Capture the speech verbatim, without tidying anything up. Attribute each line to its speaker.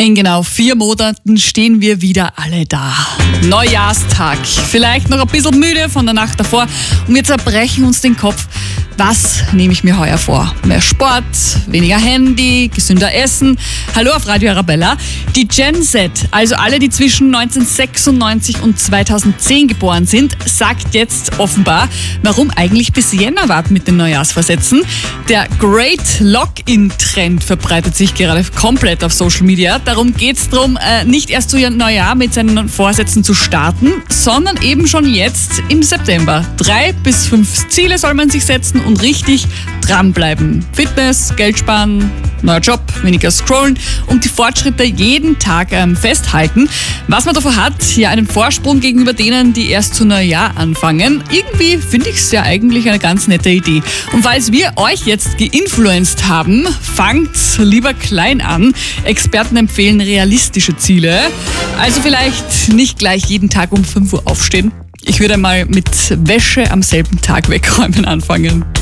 Speaker 1: In genau vier Monaten stehen wir wieder alle da. Neujahrstag. Vielleicht noch ein bisschen müde von der Nacht davor und wir zerbrechen uns den Kopf. Was nehme ich mir heuer vor? Mehr Sport, weniger Handy, gesünder essen. Hallo auf Radio Arabella. Die Gen Z, also alle, die zwischen neunzehnhundertsechsundneunzig und zweitausendzehn geboren sind, sagt jetzt offenbar, warum eigentlich bis Jänner warten mit den Neujahrsvorsätzen. Der Great Lock-in-Trend verbreitet sich gerade komplett auf Social Media. Darum geht es darum, nicht erst zu Neujahr mit seinen Vorsätzen zu starten, sondern eben schon jetzt im September. Drei bis fünf Ziele soll man sich setzen und richtig dranbleiben. Fitness, Geld sparen, neuer Job, weniger scrollen und die Fortschritte jeden Tag ähm, festhalten. Was man davor hat, ja einen Vorsprung gegenüber denen, die erst zu Neujahr anfangen. Irgendwie finde ich es ja eigentlich eine ganz nette Idee. Und falls wir euch jetzt geinfluenced haben, fangt lieber klein an. Experten empfehlen realistische Ziele. Also vielleicht nicht gleich jeden Tag um fünf Uhr aufstehen. Ich würde mal mit Wäsche am selben Tag wegräumen anfangen.